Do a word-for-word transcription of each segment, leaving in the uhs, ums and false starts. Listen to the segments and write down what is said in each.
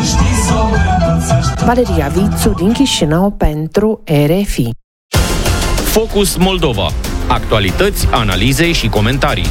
Valeria Vițu din Chișinău pentru R F I. Focus Moldova. Actualități, analize și comentarii.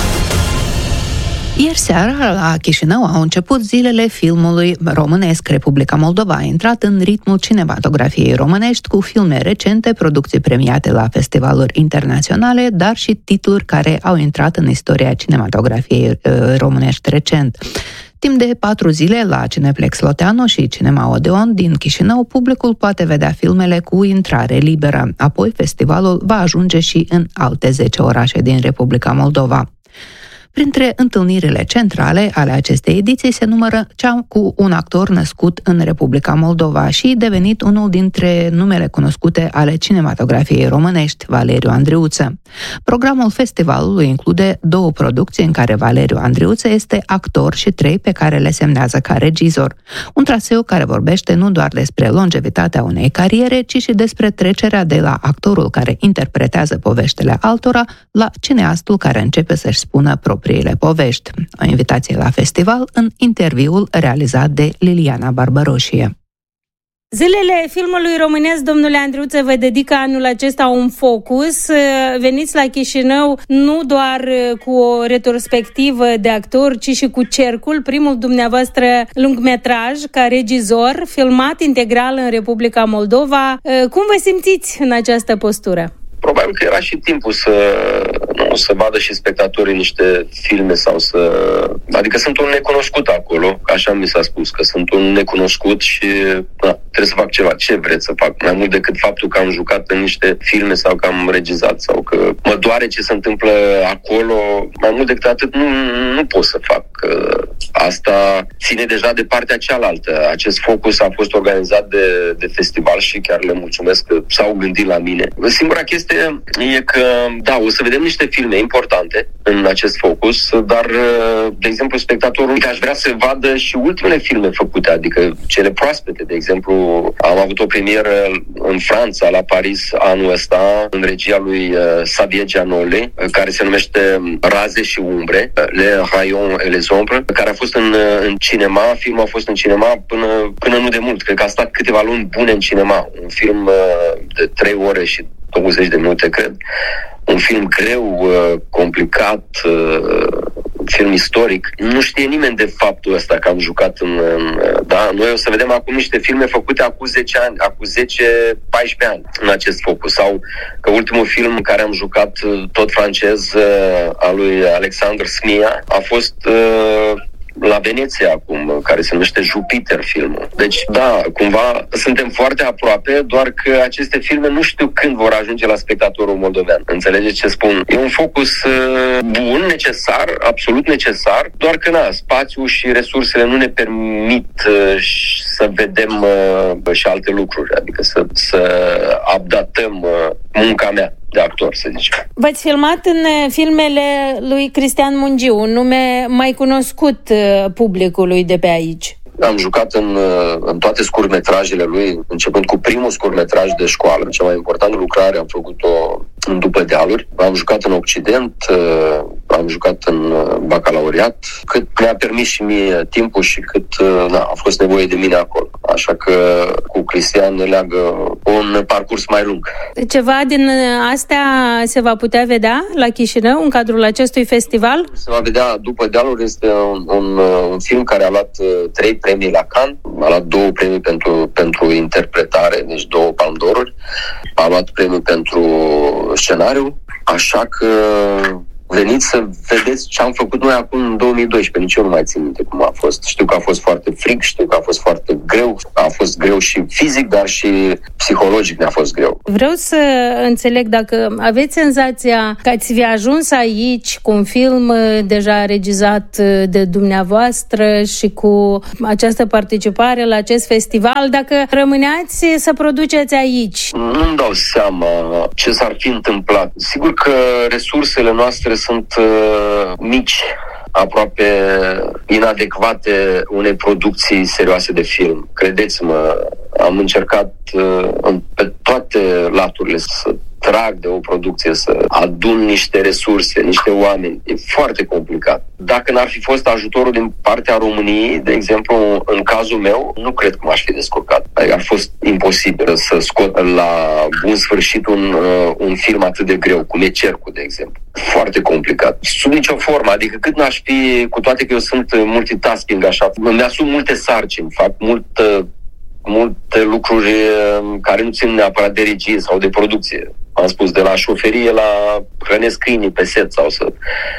Ieri seara, la Chișinău, au început zilele filmului românesc. Republica Moldova a intrat în ritmul cinematografiei românești cu filme recente, producții premiate la festivaluri internaționale, dar și titluri care au intrat în istoria cinematografiei românești recent. Timp de patru zile, la Cineplex Loteanu și Cinema Odeon din Chișinău, publicul poate vedea filmele cu intrare liberă. Apoi, festivalul va ajunge și în alte zece orașe din Republica Moldova. Printre întâlnirile centrale ale acestei ediții se numără cea cu un actor născut în Republica Moldova și devenit unul dintre numele cunoscute ale cinematografiei românești, Valeriu Andriuță. Programul festivalului include două producții în care Valeriu Andriuță este actor și trei pe care le semnează ca regizor. Un traseu care vorbește nu doar despre longevitatea unei cariere, ci și despre trecerea de la actorul care interpretează poveștile altora la cineastul care începe să-și spună propriile povești. O invitație la festival în interviul realizat de Liliana Barbaroșie. Zilele filmului românesc, domnule Andriuță, vă dedică anul acesta un focus. Veniți la Chișinău nu doar cu o retrospectivă de actor, ci și cu Cercul, primul dumneavoastră lungmetraj ca regizor, filmat integral în Republica Moldova. Cum vă simțiți în această postură? Probabil că era și timpul să, nu, să vadă și spectatorii niște filme sau să... Adică sunt un necunoscut acolo, așa mi s-a spus, că sunt un necunoscut și da, trebuie să fac ceva. Ce vreți să fac? Mai mult decât faptul că am jucat în niște filme sau că am regizat sau că mă doare ce se întâmplă acolo, mai mult decât atât nu, nu pot să fac. Asta ține deja de partea cealaltă. Acest focus a fost organizat de, de festival și chiar le mulțumesc că s-au gândit la mine. Singura chestie e că, da, o să vedem niște filme importante în acest focus, dar, de exemplu, spectatorul aș vrea să vadă și ultimele filme făcute, adică cele proaspete. De exemplu, am avut o premieră în Franța, la Paris, anul ăsta, în regia lui Xavier Giannoli, care se numește Raze și umbre, Le Rayons et les Ombres, care a fost în, în cinema. Filmul a fost în cinema până, până nu de mult. Cred că a stat câteva luni bune în cinema. Un film de trei ore și douăzeci de minute, cred. Un film greu, complicat, un film istoric. Nu știe nimeni de faptul ăsta că am jucat în... în da, noi o să vedem acum niște filme făcute acum zece ani, acum zece paisprezece ani în acest focus. Sau că ultimul film în care am jucat, tot francez, al lui Alexandre Smia, a fost... la Veneția acum, care se numește Jupiter filmul. Deci, da, cumva suntem foarte aproape, doar că aceste filme nu știu când vor ajunge la spectatorul moldovean. Înțelegeți ce spun? E un focus uh, bun, necesar, absolut necesar, doar că, na, spațiul și resursele nu ne permit uh, să vedem uh, și alte lucruri, adică să, să updatăm uh, munca mea de actor, să zicem. V-ați filmat în filmele lui Cristian Mungiu, un nume mai cunoscut publicului de pe aici. Am jucat în, în toate scurtmetrajele lui, începând cu primul scurtmetraj de școală. Cea mai importantă lucrare am făcut-o în După dealuri. Am jucat în Occident, am jucat în bacalaureat, cât mi-a permis și mie timpul și cât na, a fost nevoie de mine acolo. Așa că cu Cristian ne leagă un parcurs mai lung. Ceva din astea se va putea vedea la Chișinău în cadrul acestui festival? Se va vedea După dealuri. Este un, un, un film care a luat trei premii la Cannes, a luat două premii pentru, pentru interpretare, deci două Palme d'Or, a luat premii pentru scenariu, așa că veniți să vedeți ce am făcut noi acum în două mii doisprezece. Nici eu nu mai țin minte cum a fost. Știu că a fost foarte frig, știu că a fost foarte greu. A fost greu și fizic, dar și psihologic ne-a fost greu. Vreau să înțeleg dacă aveți senzația că ați fi ajuns aici cu un film deja regizat de dumneavoastră și cu această participare la acest festival, dacă rămâneați să produceți aici. Nu-mi dau seama ce s-ar fi întâmplat. Sigur că resursele noastre sunt uh, mici, aproape inadecvate unei producții serioase de film. Credeți-mă, am încercat uh, pe toate laturile să trag de o producție, să adun niște resurse, niște oameni. E foarte complicat. Dacă n-ar fi fost ajutorul din partea României, de exemplu, în cazul meu, nu cred că m-aș fi descurcat. Ar fost imposibil să scot la bun sfârșit un, un film atât de greu, cum e Cercul, de exemplu. Foarte complicat. Sub nicio formă, adică cât n-aș fi, cu toate că eu sunt multitasking așa, îmi asum multe sarcini, fac mult multe lucruri care nu țin neapărat de regie sau de producție. Am spus, de la șoferie la hrănesc câinii pe set sau să...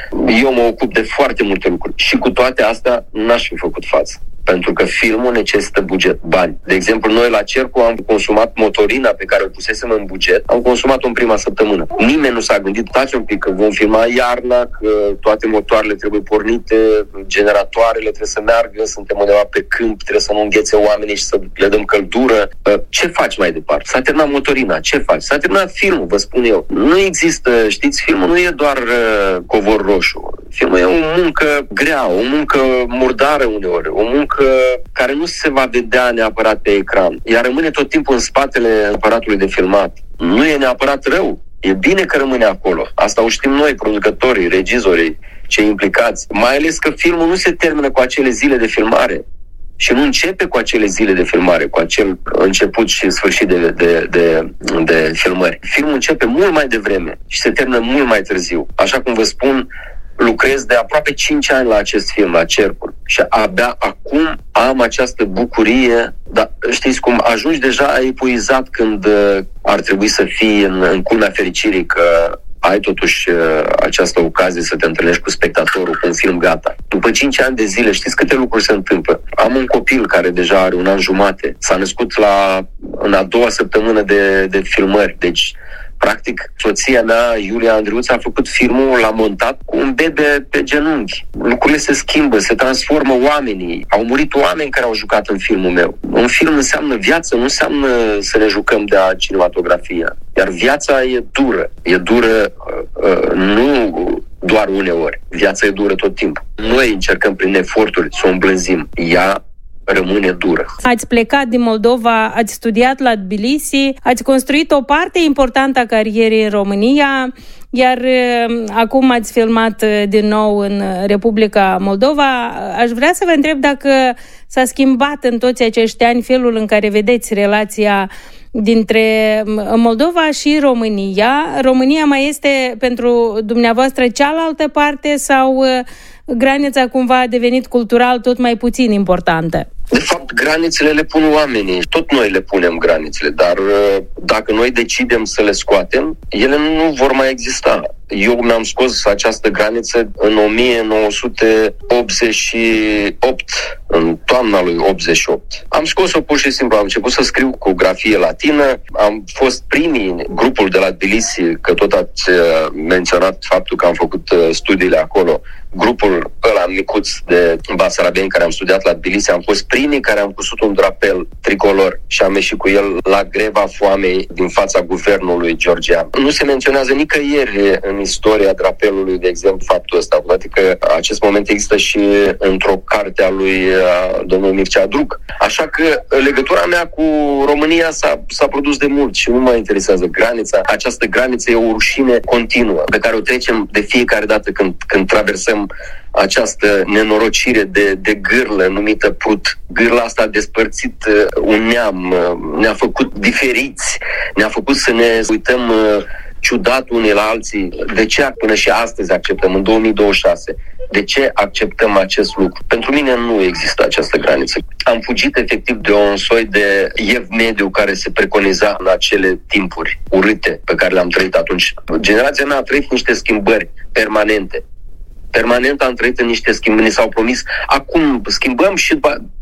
Eu mă ocup de foarte multe lucruri și cu toate astea n-aș fi făcut față. Pentru că filmul necesită buget, bani. De exemplu, noi la Cercul am consumat motorina pe care o pusesem în buget, am consumat-o în prima săptămână. Nimeni nu s-a gândit, taci un pic, că vom filma iarna, că toate motoarele trebuie pornite, generatoarele trebuie să meargă, suntem undeva pe câmp, trebuie să nu înghețe oamenii și să le dăm căldură. Ce faci mai departe? S-a terminat motorina, ce faci? S-a terminat filmul, vă spun eu. Nu există, știți, filmul nu e doar uh, covor roșu. Filmul e o muncă grea, o muncă murdară uneori, o muncă care nu se va vedea neapărat pe ecran. Ea rămâne tot timpul în spatele aparatului de filmat. Nu e neapărat rău. E bine că rămâne acolo. Asta o știm noi, producătorii, regizorii, cei implicați. Mai ales că filmul nu se termină cu acele zile de filmare. Și nu începe cu acele zile de filmare, cu acel început și sfârșit de, de, de, de filmări. Filmul începe mult mai devreme și se termină mult mai târziu. Așa cum vă spun, lucrez de aproape cinci ani la acest film, la Cercul. Și abia acum am această bucurie, dar știți cum, ajungi deja epuizat când uh, ar trebui să fii în, în culmea fericirii, că ai totuși uh, această ocazie să te întâlnești cu spectatorul, cu un film gata. După cinci ani de zile, știți câte lucruri se întâmplă? Am un copil care deja are un an jumate, s-a născut la, în a doua săptămână de, de filmări, deci practic, soția mea, Iulia Andriuță, a făcut filmul, l-a montat cu un bebe pe genunchi. Lucrurile se schimbă, se transformă oamenii. Au murit oameni care au jucat în filmul meu. Un film înseamnă viață, nu înseamnă să ne jucăm de-a cinematografia. Iar viața e dură. E dură uh, uh, nu doar uneori. Viața e dură tot timpul. Noi încercăm prin eforturi să o îmblânzim. Ea rămâne dură. Ați plecat din Moldova, ați studiat la Tbilisi, ați construit o parte importantă a carierei în România, iar uh, acum ați filmat uh, din nou în Republica Moldova. Aș vrea să vă întreb dacă s-a schimbat în toți acești ani felul în care vedeți relația dintre Moldova și România. România mai este pentru dumneavoastră cealaltă parte sau uh, granița cumva a devenit cultural tot mai puțin importantă? De fapt, granițele le pun oamenii. Tot noi le punem granițele, dar dacă noi decidem să le scoatem, ele nu vor mai exista. Eu mi-am scos această graniță în o mie nouă sute optzeci și opt, în toamna lui optzeci și opt. Am scos-o pur și simplu, am început să scriu cu grafie latină, am fost primii, grupul de la Tbilisi, că tot ați menționat faptul că am făcut studiile acolo, grupul ăla micuț de basarabeni care am studiat la Tbilisi, am fost primii care am cusut un drapel tricolor și am ieșit cu el la greva foamei din fața guvernului georgian. Nu se menționează nicăieri în istoria drapelului, de exemplu, faptul ăsta, cu toate că acest moment există și într-o carte a lui domnul Mircea Druc. Așa că legătura mea cu România s-a, s-a produs de mult și nu mă interesează granița. Această graniță e o rușine continuă pe care o trecem de fiecare dată când, când traversăm această nenorocire de, de gârlă numită Prut. Gârla asta a despărțit un neam, ne-a făcut diferiți, ne-a făcut să ne uităm ciudat unii la alții. De ce până și astăzi acceptăm, în două mii douăzeci și șase? De ce acceptăm acest lucru? Pentru mine nu există această graniță. Am fugit efectiv de un soi de ev mediu care se preconiza în acele timpuri urâte pe care le-am trăit atunci. Generația mea a trăit niște schimbări permanente. Permanent am trăit în niște schimbări. Ne s-au promis, acum schimbăm și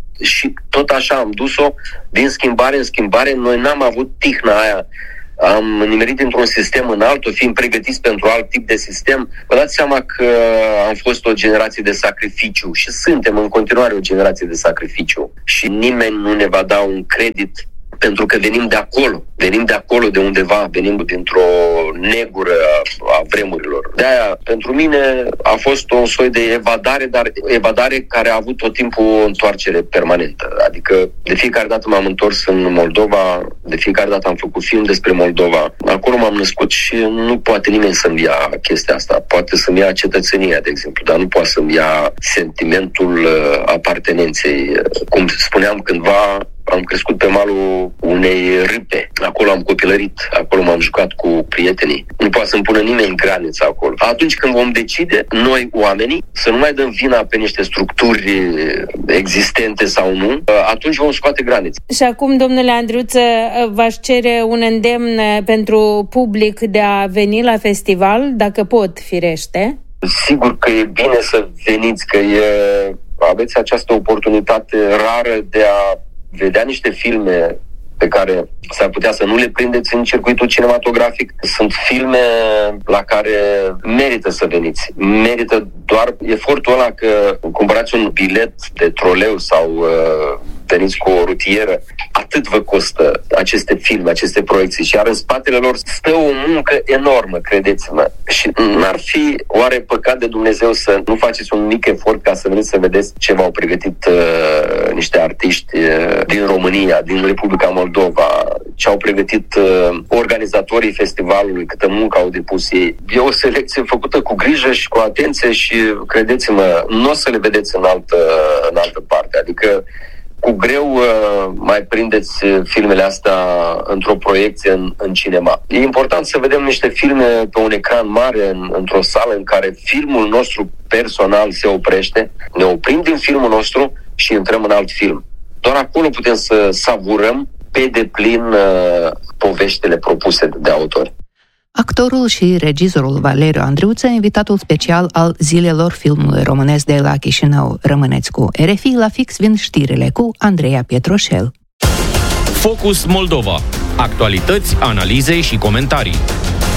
și tot așa am dus-o din schimbare în schimbare. Noi n-am avut tihna aia. Am nimerit într-un sistem în altul, fiind pregătiți pentru alt tip de sistem. Vă dați seama că am fost o generație de sacrificiu și suntem în continuare o generație de sacrificiu. Și nimeni nu ne va da un credit pentru că venim de acolo, venim de acolo de undeva, venim dintr-o negură a vremurilor. De-aia, pentru mine a fost un soi de evadare, dar evadare care a avut tot timpul o întoarcere permanentă. Adică de fiecare dată m-am întors în Moldova, de fiecare dată am făcut film despre Moldova. Acolo m-am născut și nu poate nimeni să-mi ia chestia asta. Poate să-mi ia cetățenia, de exemplu, dar nu poate să-mi ia sentimentul apartenenței. Cum spuneam cândva, am crescut pe malul unei râpe. Acolo am copilărit, acolo m-am jucat cu prietenii. Nu poate să-mi pună nimeni granița acolo. Atunci când vom decide, noi, oamenii, să nu mai dăm vina pe niște structuri existente sau nu, atunci vom scoate granițe. Și acum, domnule Andriuță, v-aș cere un îndemn pentru public de a veni la festival, dacă pot, firește. Sigur că e bine să veniți, că e, aveți această oportunitate rară de a vedea niște filme pe care s-ar putea să nu le prindeți în circuitul cinematografic. Sunt filme la care merită să veniți. Merită doar efortul ăla că cumpărați un bilet de troleu sau uh, veniți cu o rutieră. Atât vă costă aceste filme, aceste proiecții. Iar în spatele lor stă o muncă enormă, credeți-mă. Și n-ar fi oare păcat de Dumnezeu să nu faceți un mic efort ca să veniți să vedeți ce v-au pregătit uh, niște artiști uh, din România, din Republica Moldova, ce au pregătit uh, organizatorii festivalului, câtă muncă au depus ei. E o selecție făcută cu grijă și cu atenție și, credeți-mă, nu o să le vedeți în altă, în altă parte. Adică cu greu uh, mai prindeți filmele astea într-o proiecție în, în cinema. E important să vedem niște filme pe un ecran mare, în, într-o sală în care filmul nostru personal se oprește, ne oprim din filmul nostru și intrăm în alt film. Doar acolo putem să savurăm pe deplin uh, poveștile propuse de, de autori. Actorul și regizorul Valeriu Andriuță, invitatul special al Zilelor Filmului Românesc de la Chișinău. Rămâneți cu R F I, la fix vin știrile cu Andreea Pietroșel. Focus Moldova. Actualități, analize și comentarii.